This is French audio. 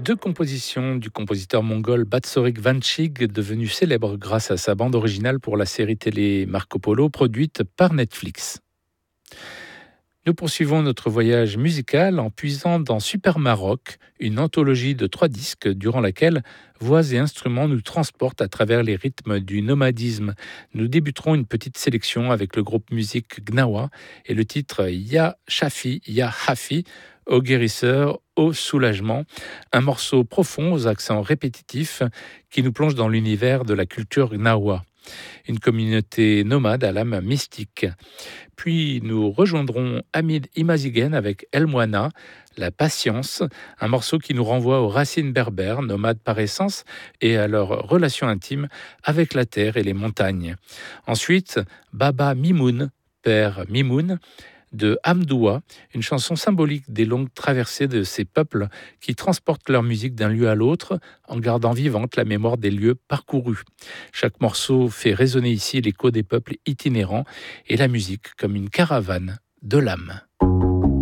Deux compositions du compositeur mongol Batsorik Vanchig, devenu célèbre grâce à sa bande originale pour la série télé Marco Polo, produite par Netflix. Nous poursuivons notre voyage musical en puisant dans Super Maroc, une anthologie de 3 disques durant laquelle voix et instruments nous transportent à travers les rythmes du nomadisme. Nous débuterons une petite sélection avec le groupe musique Gnawa et le titre Ya Shafi, Ya Hafi, au guérisseur, au soulagement, un morceau profond aux accents répétitifs qui nous plonge dans l'univers de la culture Gnawa, une communauté nomade à l'âme mystique. Puis nous rejoindrons Hamid Imazigen avec El Moana, La Patience, un morceau qui nous renvoie aux racines berbères, nomades par essence, et à leur relation intime avec la terre et les montagnes. Ensuite, Baba Mimoun, Père Mimoun, de Hamdoua, une chanson symbolique des longues traversées de ces peuples qui transportent leur musique d'un lieu à l'autre en gardant vivante la mémoire des lieux parcourus. Chaque morceau fait résonner ici l'écho des peuples itinérants et la musique comme une caravane de l'âme.